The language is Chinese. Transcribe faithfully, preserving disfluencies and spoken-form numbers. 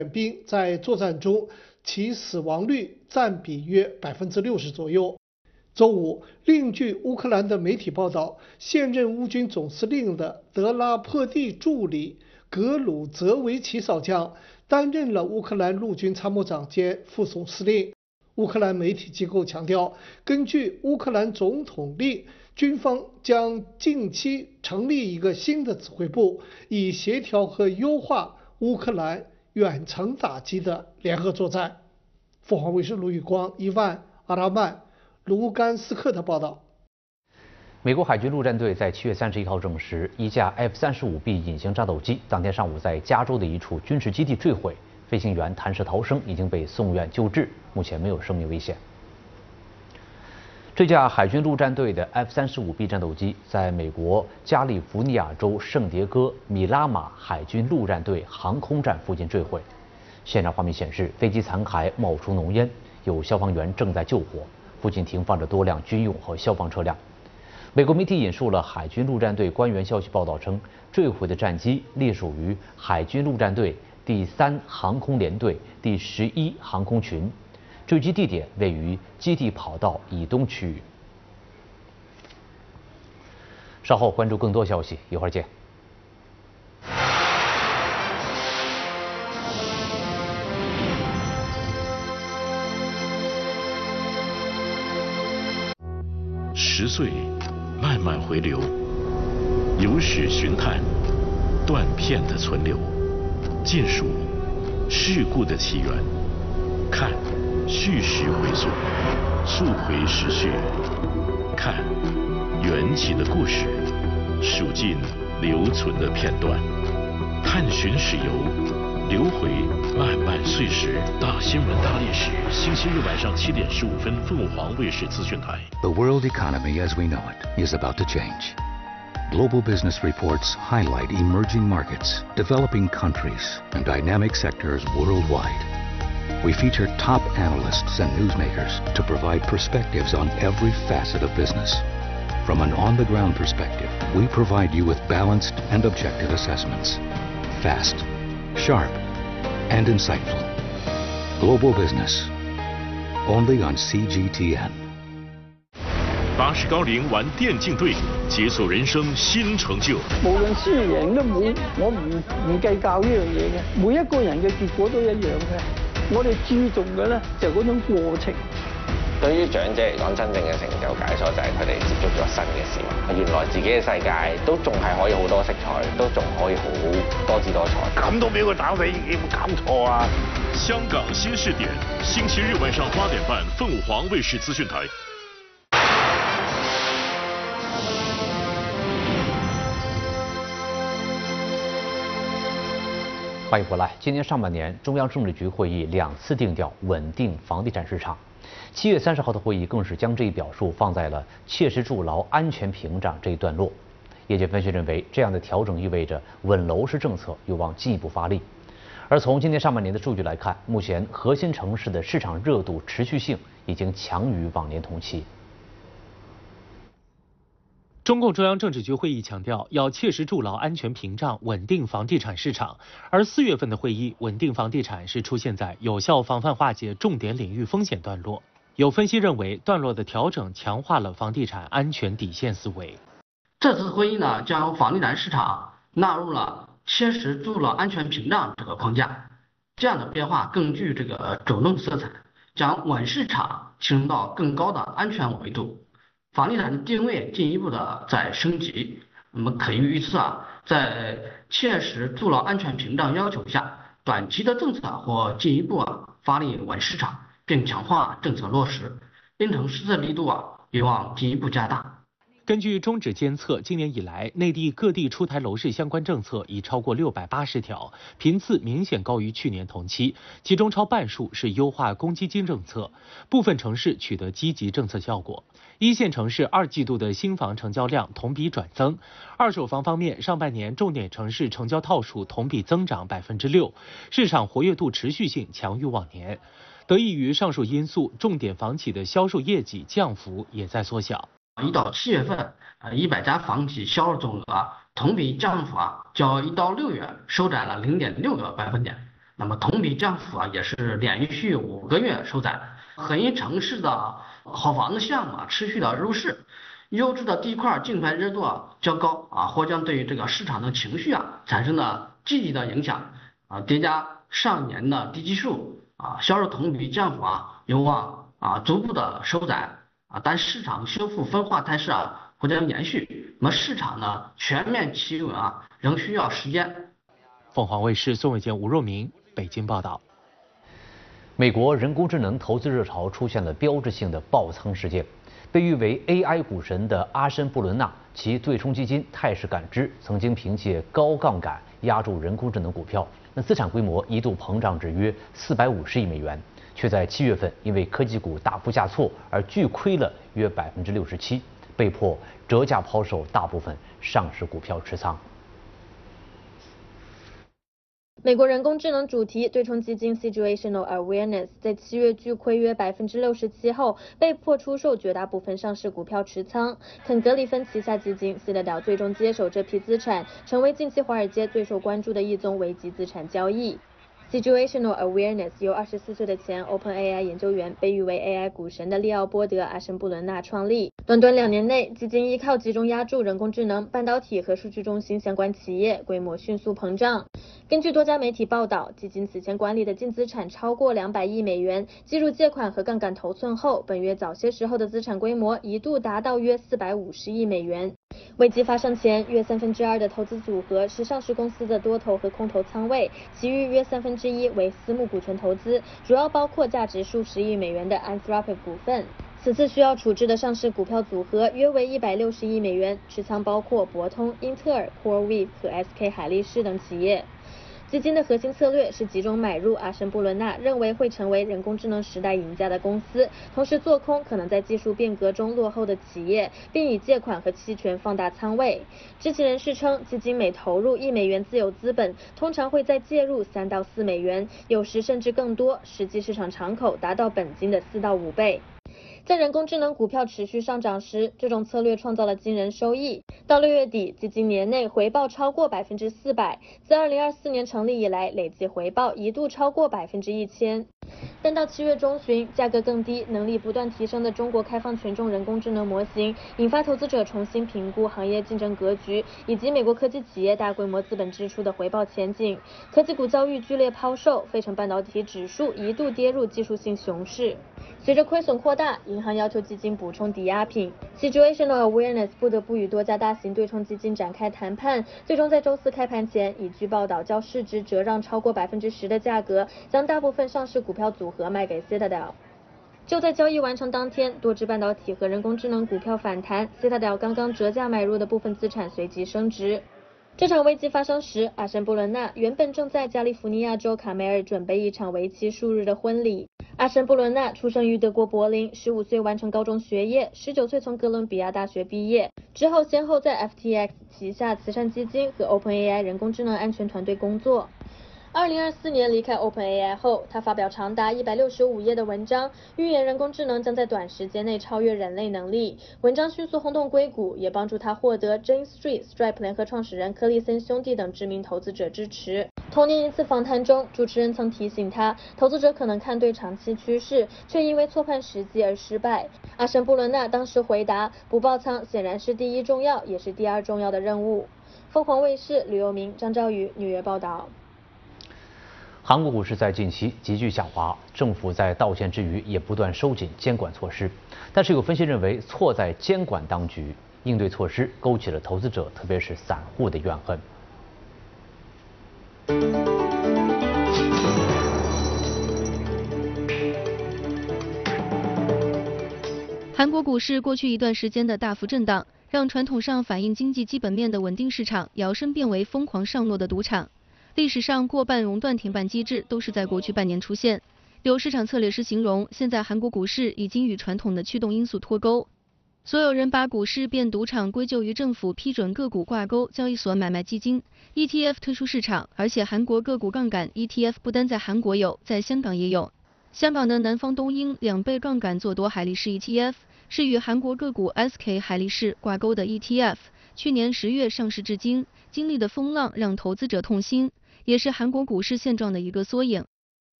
兵在作战中其死亡率占比约百分之六十左右。周五，另据乌克兰的媒体报道，现任乌军总司令的德拉珀蒂助理格鲁泽维奇少将担任了乌克兰陆军参谋长兼副总司令。乌克兰媒体机构强调，根据乌克兰总统令，军方将近期成立一个新的指挥部，以协调和优化乌克兰远程打击的联合作战。凤凰卫视卢宇光、伊万、阿拉曼、卢甘斯克的报道。 美国海军陆战队在七月三十一号证实，一架 F 三十五 B 隐形战斗机当天上午在加州的一处军事基地坠毁，飞行员弹射逃生，已经被送院救治，目前没有生命危险。这架海军陆战队的 F 三十五 B 战斗机在美国加利福尼亚州圣迭戈米拉马海军陆战队航空站附近坠毁。现场画面显示，飞机残骸冒出浓烟，有消防员正在救火，附近停放着多辆军用和消防车辆。美国媒体引述了海军陆战队官员消息报道称，坠毁的战机隶属于海军陆战队第三航空联队第十一航空群，坠机地点位于基地跑道以东区域。稍后关注更多消息，一会儿见。 十岁，慢慢回流，有史寻探，断片的存留，尽数事故的起源，看叙事回溯，溯回时序，看缘起的故事，数尽留存的片段，探寻史游，流回漫漫岁时。大新闻大历史，星期日晚上七点十五分，凤凰卫视资讯台。 The world economy as we know it is about to change. Global business reports highlight emerging markets, developing countries, and dynamic sectors worldwide. We feature top analysts and newsmakers to provide perspectives on every facet of business. From an on-the-ground perspective, we provide you with balanced and objective assessments. Fast, sharp, and insightful. Global Business, only on C G T N. 巴士高龄玩电竞队，解鎖人生新成就。 無論輸贏都冇，我唔唔計較呢樣嘢嘅。每一個人嘅結果都一樣嘅。我哋注重嘅咧就係嗰種過程。 對於長者嚟講，真正嘅成就解鎖就係佢哋接觸咗新嘅事物。原來自己嘅世界都仲係可以好多色彩，都仲可以好多姿多彩。 咁都俾佢打死，有冇搞錯啊？ 香港新視點，星期日晚上八點半，鳳凰衛視資訊台。 欢迎回来。今年上半年，中央政治局会议两次定调稳定房地产市场。七月三十号的会议更是将这一表述放在了切实筑牢安全屏障这一段落。业界分析认为，这样的调整意味着稳楼市政策有望进一步发力。而从今年上半年的数据来看，目前核心城市的市场热度持续性已经强于往年同期。 中共中央政治局会议强调，要切实筑牢安全屏障，稳定房地产市场。而四月份的会议，稳定房地产是出现在有效防范化解重点领域风险段落。有分析认为，段落的调整强化了房地产安全底线思维。 这次会议呢，将房地产市场纳入了切实筑牢安全屏障这个框架，这样的变化更具这个主动色彩，将稳市场提升到更高的安全维度。房地产的定位进一步的在升级，我们可以预测啊，在切实筑牢安全屏障要求下，短期的政策或进一步啊发力稳市场，并强化政策落实，因城施策力度啊有望进一步加大。 根据中指监测，今年以来，内地各地出台楼市相关政策已超过六百八十条，频次明显高于去年同期，其中超半数是优化公积金政策，部分城市取得积极政策效果。一线城市二季度的新房成交量同比转增，二手房方面，上半年重点城市成交套数同比增长百分之六，市场活跃度持续性强于往年。得益于上述因素，重点房企的销售业绩降幅也在缩小。 一到七月份，呃，一百家房企销售总额同比降幅啊，较一到六月收窄了零点六个百分点。 那么同比降幅啊也是连续五个月收窄。核心城市的好房子项目啊持续的入市，优质的地块竞拍热度啊较高啊，或将对于这个市场的情绪啊产生了积极的影响啊，叠加上年的低基数啊，销售同比降幅啊有望啊逐步的收窄啊，但市场修复分化态势啊或将延续，那么市场呢全面企稳啊仍需要时间。 凤凰卫视宋伟健、吴若明北京报道。 美国人工智能投资热潮出现了标志性的爆仓事件，被誉为 A I 股神的阿申布伦纳，其对冲基金泰士感知曾经凭借高杠杆压住人工智能股票，那资产规模一度膨胀至约四百五十亿美元，却在七月份因为科技股大幅下挫而巨亏了约百分之六十七，被迫折价抛售大部分上市股票持仓。 美国人工智能主题对冲基金 Situational Awareness 在七月巨亏约百分之六十七后，被迫出售绝大部分上市股票持仓。肯格里芬旗下基金 Citadel 最终接手这批资产，成为近期华尔街最受关注的一宗危机资产交易。Situational Awareness 由二十四岁的前 OpenAI 研究员，被誉为 A I 股神的利奥波德·阿申布伦纳创立。短短两年内，基金依靠集中压住人工智能、半导体和数据中心相关企业，规模迅速膨胀。根据多家媒体报道，基金此前管理的净资产超过两百亿美元，计入借款和杠杆头寸后，本月早些时候的资产规模一度达到约四百五十亿美元。危机发生前，约三分之二的投资组合是上市公司的多头和空头仓位，其余约三分之一为私募股权投资，主要包括价值数十亿美元的 Anthropic 股份。此次需要处置的上市股票组合约为一百六十亿美元，持仓包括博通、英特尔、CoreWeave 和 S K 海力士等企业。基金的核心策略是集中买入阿申布伦纳认为会成为人工智能时代赢家的公司，同时做空可能在技术变革中落后的企业，并以借款和期权放大仓位。知情人士称，基金每投入一美元自有资本，通常会再介入三到四美元，有时甚至更多，实际市场敞口达到本金的四到五倍。在人工智能股票持续上涨时，这种策略创造了惊人收益。到六月底，基金年内回报超过百分之四百，自二零二四年成立以来，累计回报一度超过百分之一千。但到七月中旬，价格更低、能力不断提升的中国开放权重人工智能模型，引发投资者重新评估行业竞争格局，以及美国科技企业大规模资本支出的回报前景。科技股遭遇剧烈抛售，费城半导体指数一度跌入技术性熊市。随着亏损扩大，银行要求基金补充抵押品 ，Situational Awareness 不得不与多家大型对冲基金展开谈判，最终在周四开盘前，以据报道较市值折让超过百分之十的价格，将大部分上市股票组合卖给 Citadel。就在交易完成当天，多只半导体和人工智能股票反弹 ，Citadel 刚刚折价买入的部分资产随即升值。这场危机发生时，阿申布伦纳原本正在加利福尼亚州卡梅尔准备一场为期数日的婚礼。阿申布伦纳出生于德国柏林，十五岁完成高中学业，十九岁从哥伦比亚大学毕业，之后先后在 F T X 旗下慈善基金和 OpenAI 人工智能安全团队工作。二零二四年离开 OpenAI 后，他发表长达一百六十五页的文章，预言人工智能将在短时间内超越人类能力。文章迅速轰动硅谷，也帮助他获得 Jane Street、Stripe 联合创始人柯利森兄弟等知名投资者支持。同年一次访谈中，主持人曾提醒他，投资者可能看对长期趋势，却因为错判时机而失败。阿申布伦纳当时回答，不爆仓显然是第一重要，也是第二重要的任务。凤凰卫视吕佑明、张兆宇纽约报道。 韩国股市在近期急剧下滑，政府在道歉之余也不断收紧监管措施。但是有分析认为，错在监管当局，应对措施勾起了投资者，特别是散户的怨恨。 韩国股市过去一段时间的大幅震荡，让传统上反映经济基本面的稳定市场摇身变为疯狂上落的赌场。历史上过半熔断停板机制都是在过去半年出现。有市场策略师形容，现在韩国股市已经与传统的驱动因素脱钩。所有人把股市变赌场归咎于政府批准个股挂钩、交易所买卖基金、E T F 退出市场，而且韩国个股杠杆 E T F 不单在韩国有，在香港也有。香港的南方东英两倍杠杆做多海力士 E T F 是与韩国个股 S K 海力士挂钩的 E T F， 去年十月上市至今，经历的风浪让投资者痛心。 也是韩国股市现状的一个缩影。